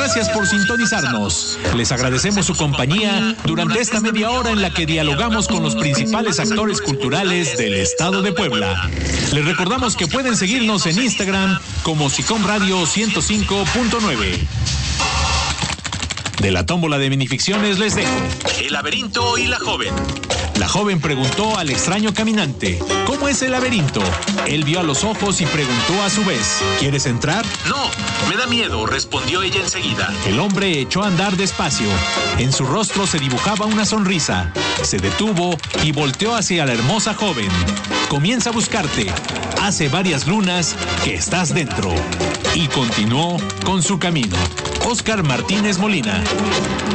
gracias por sintonizarnos. Les agradecemos su compañía durante esta media hora en la que dialogamos con los principales actores culturales del estado de Puebla. Les recordamos que pueden seguirnos en Instagram como SICOM Radio 105.9. De la tómbola de minificciones les dejo El laberinto y la joven. La joven preguntó al extraño caminante: ¿cómo es el laberinto? Él vio a los ojos y preguntó a su vez: ¿quieres entrar? No, me da miedo, respondió ella enseguida. El hombre echó a andar despacio. En su rostro se dibujaba una sonrisa. Se detuvo y volteó hacia la hermosa joven. Comienza a buscarte. Hace varias lunas que estás dentro. Y continuó con su camino. Óscar Martínez Molina.